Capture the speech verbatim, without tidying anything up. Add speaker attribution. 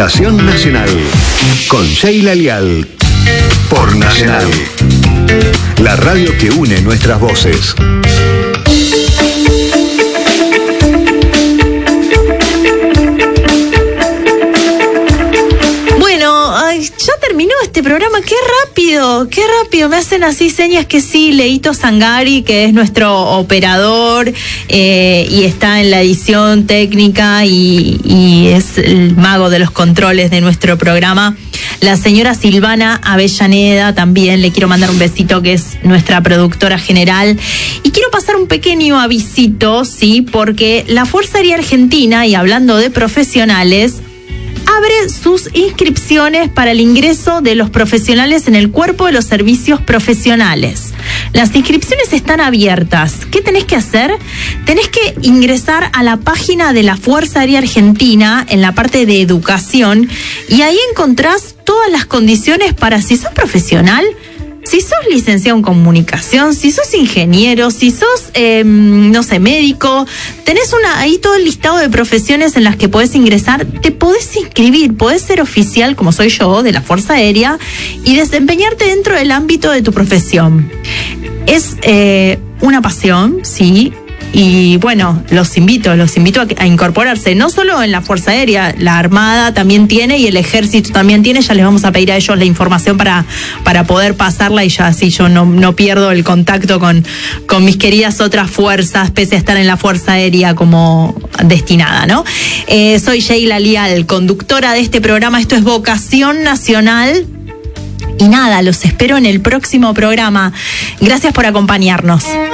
Speaker 1: Vocación Nacional con Sheila Lial por Nacional, la radio que une nuestras voces.
Speaker 2: Ya terminó este programa, qué rápido, qué rápido, me hacen así señas que sí. Leito Sangari, que es nuestro operador eh, y está en la edición técnica y, y es el mago de los controles de nuestro programa. La señora Silvana Avellaneda también, le quiero mandar un besito, que es nuestra productora general. Y quiero pasar un pequeño avisito, sí, porque la Fuerza Aérea Argentina, y hablando de profesionales, abre sus inscripciones para el ingreso de los profesionales en el cuerpo de los servicios profesionales. Las inscripciones están abiertas. ¿Qué tenés que hacer? Tenés que ingresar a la página de la Fuerza Aérea Argentina en la parte de educación y ahí encontrás todas las condiciones para, si sos profesional, si sos licenciado en comunicación, si sos ingeniero, si sos, eh, no sé, médico, tenés una ahí todo el listado de profesiones en las que podés ingresar, te podés inscribir, podés ser oficial, como soy yo, de la Fuerza Aérea, y desempeñarte dentro del ámbito de tu profesión. Es eh, una pasión, sí. Y bueno, los invito, los invito a, a incorporarse, no solo en la Fuerza Aérea, la Armada también tiene y el Ejército también tiene. Ya les vamos a pedir a ellos la información para, para poder pasarla y ya así yo no, no pierdo el contacto con, con mis queridas otras fuerzas, pese a estar en la Fuerza Aérea como destinada, ¿no? Eh, soy Sheila Lial, conductora de este programa. Esto es Vocación Nacional. Y nada, los espero en el próximo programa. Gracias por acompañarnos.